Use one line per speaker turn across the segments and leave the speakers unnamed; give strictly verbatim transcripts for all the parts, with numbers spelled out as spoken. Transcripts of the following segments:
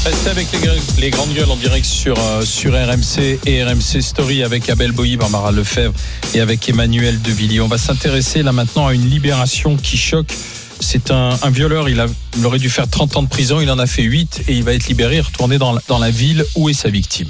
Restez avec les, les grandes gueules en direct sur, euh, sur R M C et R M C Story avec Abel Boilly, Barbara Lefebvre et avec Emmanuel Devilliers. On va s'intéresser là maintenant à une libération qui choque. C'est un, un violeur, il, a, il aurait dû faire trente ans de prison, il en a fait huit et il va être libéré et retourner dans la, dans la ville où est sa victime.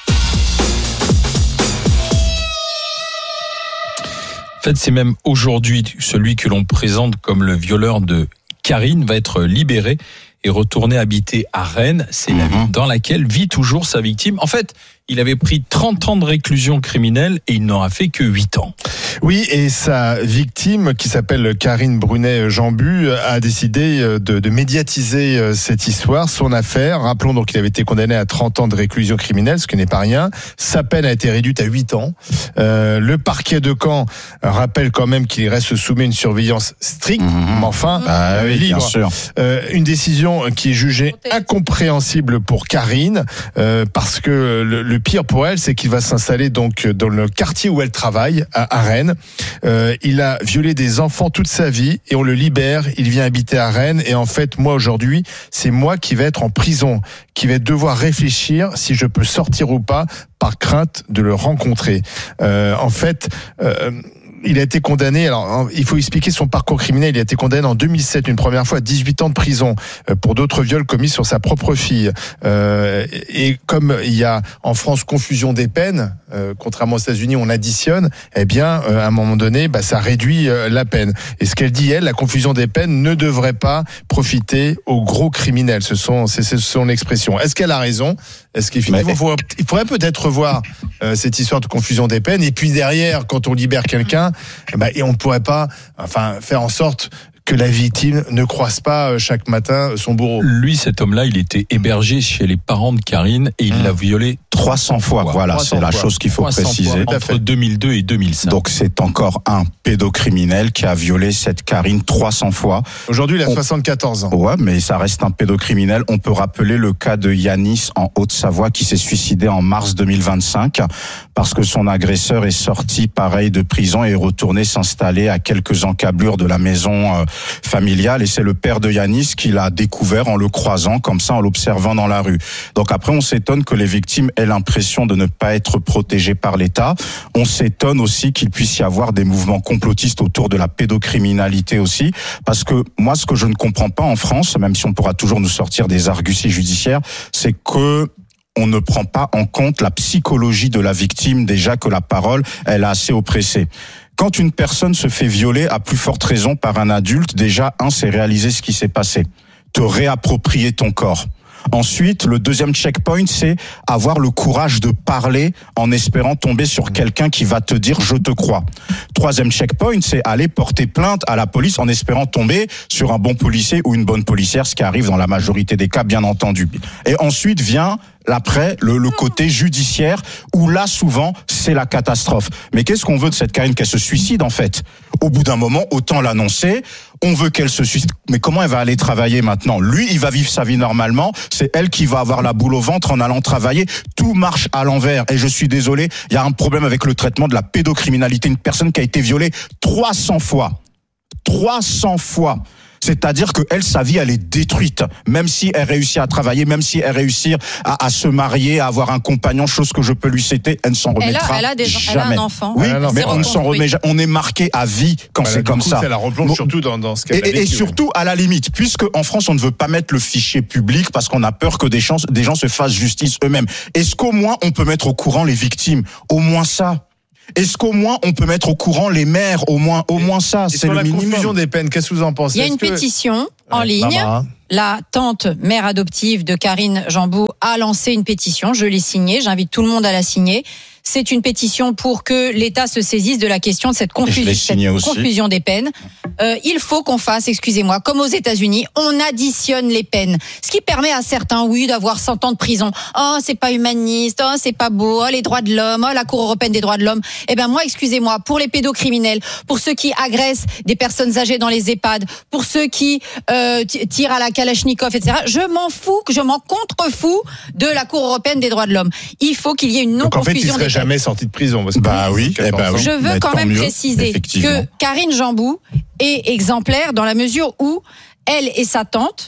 En fait, c'est même aujourd'hui celui que l'on présente comme le violeur de Karine va être libéré et retourner habiter à Rennes. C'est la ville dans laquelle vit toujours sa victime. En fait, il avait pris trente ans de réclusion criminelle et il n'aura fait que huit ans.
Oui, et sa victime, qui s'appelle Karine Brunet-Jambu, a décidé de, de médiatiser cette histoire, son affaire. Rappelons donc qu'il avait été condamné à trente ans de réclusion criminelle, ce qui n'est pas rien. Sa peine a été réduite à huit ans. Euh, le parquet de Caen rappelle quand même qu'il reste soumis à une surveillance stricte, mmh. mais enfin,
bah, oui,
libre.
Bien sûr.
Euh, une décision qui est jugée incompréhensible pour Karine, euh, parce que le, le pire pour elle, c'est qu'il va s'installer donc dans le quartier où elle travaille, à, à Rennes. Euh, il a violé des enfants toute sa vie et on le libère. Il vient habiter à Rennes et en fait, moi aujourd'hui, c'est moi qui vais être en prison, qui vais devoir réfléchir si je peux sortir ou pas par crainte de le rencontrer. Euh, en fait. Euh, Il a été condamné, alors il faut expliquer son parcours criminel, il a été condamné en deux mille sept une première fois à dix-huit ans de prison pour d'autres viols commis sur sa propre fille. Euh, et comme il y a en France confusion des peines, euh, contrairement aux États-Unis on additionne, eh bien euh, à un moment donné bah, ça réduit euh, la peine. Et ce qu'elle dit elle, la confusion des peines ne devrait pas profiter aux gros criminels. Ce sont, c'est, c'est son expression. Est-ce qu'elle a raison ? Est-ce qu'effectivement, Mais... il faudrait peut-être revoir euh, cette histoire de confusion des peines et puis derrière, quand on libère quelqu'un, bah, et on ne pourrait pas enfin, faire en sorte que la victime ne croise pas chaque matin son bourreau.
Lui, cet homme-là, il était hébergé chez les parents de Karine et il mmh. l'a violé
trois cents fois. Voilà,
trois cents
c'est la
fois.
chose qu'il faut préciser.
Fois, entre deux mille deux et deux mille cinq.
Donc c'est encore un pédocriminel qui a violé cette Karine trois cents fois.
Aujourd'hui, il a
On...
soixante-quatorze ans.
Ouais, mais ça reste un pédocriminel. On peut rappeler le cas de Yanis en Haute-Savoie qui s'est suicidé en mars deux mille vingt-cinq parce que son agresseur est sorti pareil de prison et est retourné s'installer à quelques encablures de la maison euh, familiale, et c'est le père de Yanis qui l'a découvert en le croisant comme ça, en l'observant dans la rue. Donc après, on s'étonne que les victimes aient l'impression de ne pas être protégées par l'État. On s'étonne aussi qu'il puisse y avoir des mouvements complotistes autour de la pédocriminalité aussi, parce que moi, ce que je ne comprends pas en France, même si on pourra toujours nous sortir des arguties judiciaires, c'est que on ne prend pas en compte la psychologie de la victime, déjà que la parole, elle est assez oppressée. Quand une personne se fait violer, à plus forte raison par un adulte, déjà, un, c'est réaliser ce qui s'est passé. Te réapproprier ton corps. Ensuite, le deuxième checkpoint, c'est avoir le courage de parler en espérant tomber sur quelqu'un qui va te dire « je te crois ». Troisième checkpoint, c'est aller porter plainte à la police en espérant tomber sur un bon policier ou une bonne policière, ce qui arrive dans la majorité des cas, bien entendu. Et ensuite vient... Après, le, le côté judiciaire, où là, souvent, c'est la catastrophe. Mais qu'est-ce qu'on veut de cette Karine ? Qu'elle se suicide, en fait. Au bout d'un moment, autant l'annoncer. On veut qu'elle se suicide. Mais comment elle va aller travailler maintenant ? Lui, il va vivre sa vie normalement. C'est elle qui va avoir la boule au ventre en allant travailler. Tout marche à l'envers. Et je suis désolé, il y a un problème avec le traitement de la pédocriminalité. Une personne qui a été violée trois cents fois. trois cents fois. C'est-à-dire que elle, sa vie, elle est détruite. Même si elle réussit à travailler, même si elle réussit à, à se marier, à avoir un compagnon, chose que je peux lui citer, elle ne s'en remettra
elle a, elle a des,
jamais.
Elle a un enfant.
Oui,
ah, non,
mais on ne s'en remet jamais. On est marqué à vie quand
voilà,
c'est comme
coup,
ça.
Ça la replonge bon, surtout dans, dans ce qu'elle
et,
a vécu.
Et surtout, à la limite, puisque en France, on ne veut pas mettre le fichier public parce qu'on a peur que des gens, des gens se fassent justice eux-mêmes. Est-ce qu'au moins, on peut mettre au courant les victimes ? Au moins ça. Est-ce qu'au moins on peut mettre au courant les maires, au moins, au moins ça,
et
c'est
sur
le
la
minimum.
Confusion des peines, qu'est-ce que vous en pensez ?
Il y a une
Est-ce que...
pétition en
ouais,
ligne.
Barbara.
La tante mère adoptive de Karine Jambu a lancé une pétition. Je l'ai signée. J'invite tout le monde à la signer. C'est une pétition pour que l'État se saisisse de la question de cette, confusion, cette confusion des peines. Euh, il faut qu'on fasse, excusez-moi, comme aux États-Unis, on additionne les peines. Ce qui permet à certains, oui, d'avoir cent ans de prison. Oh, c'est pas humaniste, oh, c'est pas beau, oh, les droits de l'homme, oh, la Cour européenne des droits de l'homme. Eh ben moi, excusez-moi, pour les pédocriminels, pour ceux qui agressent des personnes âgées dans les EHPAD, pour ceux qui euh, tirent à la Kalachnikov, et cetera, je m'en fous, je m'en contrefous de la Cour européenne des droits de l'homme. Il faut qu'il y ait une non-confusion des peines.
Jamais sorti de prison. Parce que
bah oui, eh ben oui.
Je veux
mais
quand même
mieux,
préciser que Karine Jambu est exemplaire dans la mesure où elle et sa tante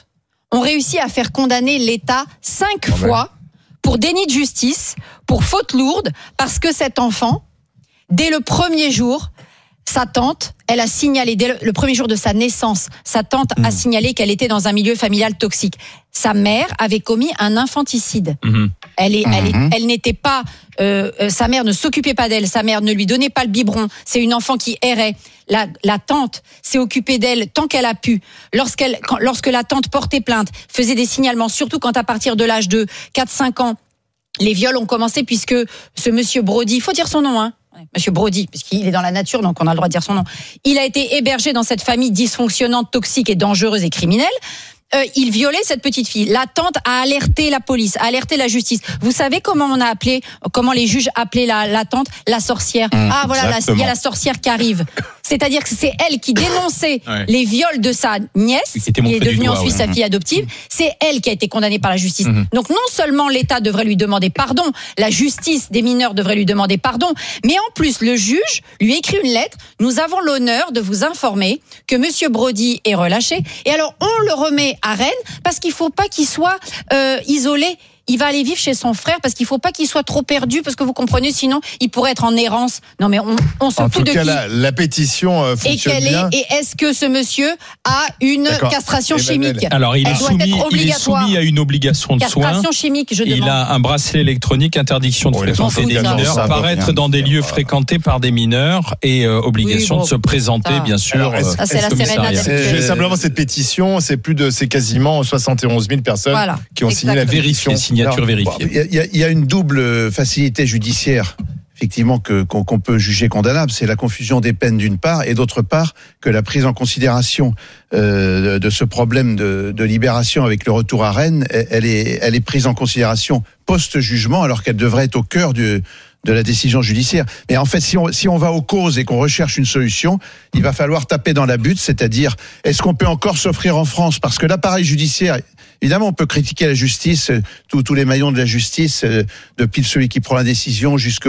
ont réussi à faire condamner l'État cinq oh fois ben. pour déni de justice, pour faute lourde, parce que cet enfant, dès le premier jour, sa tante, elle a signalé, dès le, le premier jour de sa naissance, sa tante mmh. a signalé qu'elle était dans un milieu familial toxique. Sa mère avait commis un infanticide. Mmh. Elle, est, mmh. elle, est, elle n'était pas, euh, euh, sa mère ne s'occupait pas d'elle, sa mère ne lui donnait pas le biberon. C'est une enfant qui errait. La, la tante s'est occupée d'elle tant qu'elle a pu. Lorsqu'elle, quand, lorsque la tante portait plainte, faisait des signalements, surtout quand à partir de l'âge de quatre cinq ans, les viols ont commencé puisque ce monsieur Brody, il faut dire son nom, hein. Monsieur Brody, puisqu'il est dans la nature, donc on a le droit de dire son nom. Il a été hébergé dans cette famille dysfonctionnante, toxique et dangereuse et criminelle. Euh, il violait cette petite fille. La tante a alerté la police, a alerté la justice. Vous savez comment on a appelé, comment les juges appelaient la, la tante, la sorcière. Mmh, ah voilà, il y a la sorcière qui arrive. C'est-à-dire que c'est elle qui dénonçait ouais. les viols de sa nièce, qui est devenue doigt, ensuite ouais. sa fille adoptive. C'est elle qui a été condamnée par la justice. Mmh. Donc non seulement l'État devrait lui demander pardon, la justice des mineurs devrait lui demander pardon, mais en plus le juge lui écrit une lettre. Nous avons l'honneur de vous informer que Monsieur Brody est relâché. Et alors on le remet à Rennes parce qu'il faut pas qu'il soit euh, isolé. Il va aller vivre chez son frère parce qu'il faut pas qu'il soit trop perdu parce que vous comprenez, sinon il pourrait être en errance. Non mais on, on se
en
fout
tout
de
cas,
qui
la, la pétition euh, fonctionne
et
bien.
Est, et est-ce que ce monsieur a une D'accord. castration Emmanuel. chimique?
Alors il est, soumis, il est soumis à une obligation de soins.
Castration chimique, je demande.
Il a un bracelet électronique, interdiction de oh, fréquenter des mineurs, ça, paraître ça, dans des lieux voilà. fréquentés par des mineurs et euh, obligation oui, bon, de se présenter, ça. bien sûr. Alors, est-ce,
ça, c'est la sérénade.
C'est simplement cette pétition, c'est plus de, c'est quasiment soixante et onze mille personnes voilà. qui ont signé la pétition.
Signature vérifiée.
Il y, a, il y a une double facilité judiciaire, effectivement, que, qu'on, qu'on peut juger condamnable. C'est la confusion des peines d'une part, et d'autre part, que la prise en considération euh, de, de ce problème de, de libération avec le retour à Rennes, elle est, elle est prise en considération post-jugement, alors qu'elle devrait être au cœur du... de la décision judiciaire. Mais en fait, si on, si on va aux causes et qu'on recherche une solution, il va falloir taper dans la butte, c'est-à-dire, est-ce qu'on peut encore s'offrir en France? Parce que l'appareil judiciaire, évidemment, on peut critiquer la justice, tous, tous les maillons de la justice, depuis celui qui prend la décision jusqu'à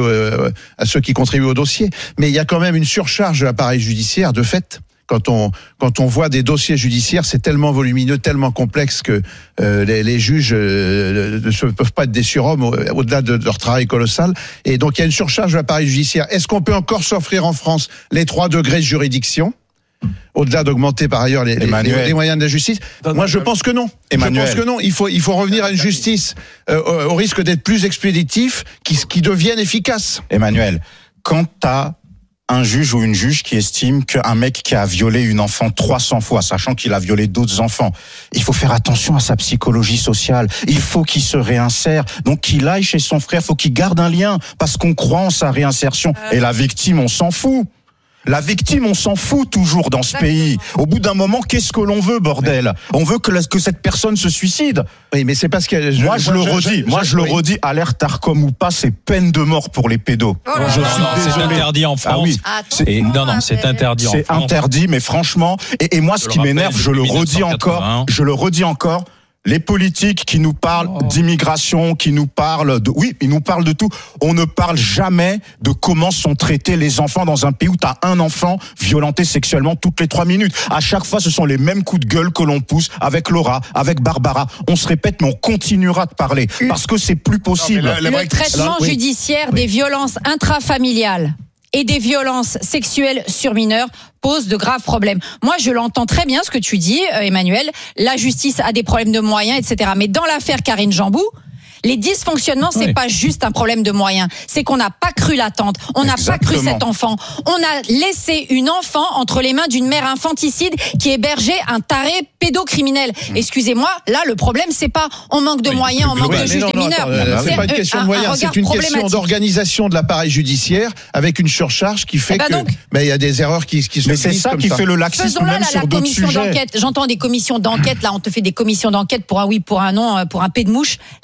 à ceux qui contribuent au dossier. Mais il y a quand même une surcharge de l'appareil judiciaire, de fait. Quand on, quand on voit des dossiers judiciaires, c'est tellement volumineux, tellement complexe que euh, les, les juges euh, ne peuvent pas être des surhommes au, au-delà de, de leur travail colossal. Et donc, il y a une surcharge de l'appareil judiciaire. Est-ce qu'on peut encore s'offrir en France les trois degrés de juridiction, au-delà d'augmenter par ailleurs les, les, les moyens de la justice? Moi, je pense que non. Emmanuel. Je pense que non. Il faut, il faut revenir à une justice euh, au, au risque d'être plus expéditif, qui, qui devienne efficace.
Emmanuel, quant à un juge ou une juge qui estime qu'un mec qui a violé une enfant trois cents fois, sachant qu'il a violé d'autres enfants, il faut faire attention à sa psychologie sociale. Il faut qu'il se réinsère. Donc qu'il aille chez son frère, il faut qu'il garde un lien, parce qu'on croit en sa réinsertion. Et la victime, on s'en fout. La victime, on s'en fout toujours dans ce pays. Au bout d'un moment, qu'est-ce que l'on veut, bordel? On veut que, la, que cette personne se suicide.
Oui, mais c'est parce que je,
moi, je, je le je, redis. Je, moi, je, je le oui. redis. Alerte Arcom ou pas, c'est peine de mort pour les pédos.
Oh je non, suis non, c'est interdit en France. Ah oui.
C'est,
et, non, non, c'est interdit en
c'est
France.
C'est interdit, mais franchement, et, et moi, ce qui m'énerve, je le redis encore, je le redis encore. Les politiques qui nous parlent oh. d'immigration, qui nous parlent de, oui, ils nous parlent de tout. On ne parle jamais de comment sont traités les enfants dans un pays où t'as un enfant violenté sexuellement toutes les trois minutes. À chaque fois, ce sont les mêmes coups de gueule que l'on pousse avec Laura, avec Barbara. On se répète, mais on continuera de parler parce que c'est plus possible.
Non, la, la le traitement là, judiciaire oui. des violences intrafamiliales et des violences sexuelles sur mineurs pose de graves problèmes. Moi, je l'entends très bien ce que tu dis, Emmanuel. La justice a des problèmes de moyens, et cetera. Mais dans l'affaire Karine Jambou, les dysfonctionnements, c'est oui. pas juste un problème de moyens. C'est qu'on n'a pas cru la tante. On n'a pas cru cet enfant. On a laissé une enfant entre les mains d'une mère infanticide qui hébergeait un taré pédocriminel. Mmh. Excusez-moi, là, le problème, c'est pas on manque de oui, moyens, on manque de juges des mineurs.
Euh, c'est, c'est pas une question un, de moyens, c'est une question d'organisation de l'appareil judiciaire avec une surcharge qui fait eh ben que, donc, ben, il y a des erreurs qui, qui se
mais c'est ça qui ça. fait le laxisme même la, sur la d'autres
commission
sujets.
D'enquête. J'entends des commissions d'enquête. Là, on te fait des commissions d'enquête pour un oui, pour un non, pour un P de mouche. Là, oui,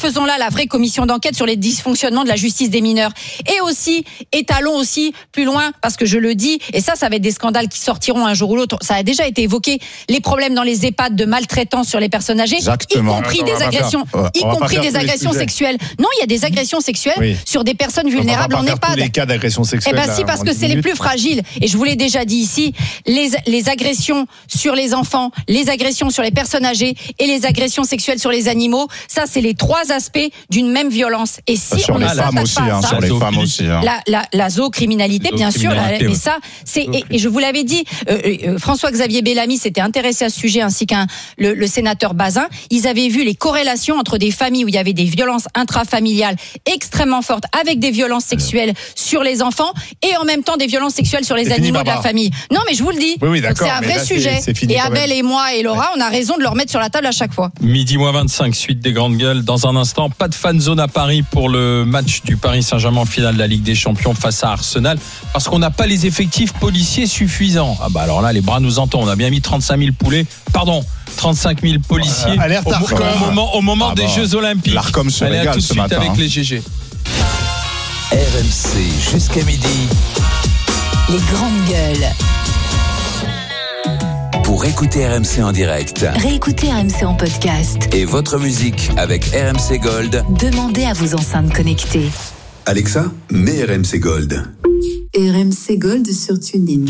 faisons-là la vraie commission d'enquête sur les dysfonctionnements de la justice des mineurs. Et aussi, étalons aussi plus loin, parce que je le dis, et ça, ça va être des scandales qui sortiront un jour ou l'autre. Ça a déjà été évoqué, les problèmes dans les EHPAD de maltraitance sur les personnes âgées,
Exactement.
y compris
On
des
va
agressions,
faire,
y compris des agressions sexuelles. Non, il y a des agressions sexuelles
oui.
sur des personnes vulnérables
on va pas
en
faire
EHPAD.
tous les cas d'agression sexuelle.
Eh ben si, parce que c'est les plus fragiles. Et je vous l'ai déjà dit ici, les, les agressions sur les enfants, les agressions sur les personnes âgées et les agressions sexuelles sur les animaux, ça, c'est les trois aspects d'une même violence. Et si
sur
on
les
ne
femmes
s'attaque
aussi,
pas à
hein,
ça,
sur les femmes aussi. Hein.
la, la, la zoocriminalité, bien sûr, la, mais
ouais.
ça, c'est, et, et je vous l'avais dit, euh, euh, François-Xavier Bellamy s'était intéressé à ce sujet, ainsi qu'un le, le sénateur Bazin. Ils avaient vu les corrélations entre des familles où il y avait des violences intrafamiliales extrêmement fortes, avec des violences sexuelles sur les enfants, et en même temps des violences sexuelles sur les
C'est
animaux
fini,
de la
Barbara.
famille. Non, mais je vous le dis.
Oui, oui,
Donc,
d'accord,
c'est un
mais
vrai
là, c'est-
sujet.
c'est fini
Et
quand
Abel
même.
et moi et Laura, on a raison de le remettre sur la table à chaque fois.
Midi moins vingt-cinq, suite des grandes gueules. Dans un instant, pas de fan zone à Paris pour le match du Paris Saint-Germain en finale de la Ligue des Champions face à Arsenal, parce qu'on n'a pas les effectifs policiers suffisants. Ah bah alors là, les bras nous entendent. On a bien mis trente-cinq mille poulets, pardon, trente-cinq mille policiers
Euh, alerte
au,
Arcom.
au moment, au moment
Ah
des
bah,
Jeux Olympiques.
l'Arcom se
Allez, à
régale
tout de
ce
suite
matin,
avec
hein.
les G G.
R M C jusqu'à midi.
Les grandes gueules.
Pour écouter R M C en direct
Réécoutez R M C en podcast.
et votre musique avec R M C Gold,
Demandez à vos enceintes connectées.
Alexa, mets R M C Gold.
R M C Gold sur TuneIn.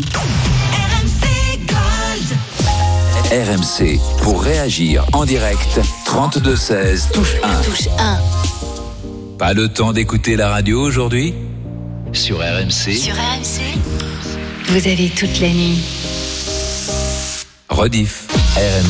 R M C pour réagir en direct, trente-deux seize, touche un.
Touche un.
Pas le temps d'écouter la radio aujourd'hui? Sur R M C,
Sur R M C, vous avez toute la nuit.
rediff. R M C.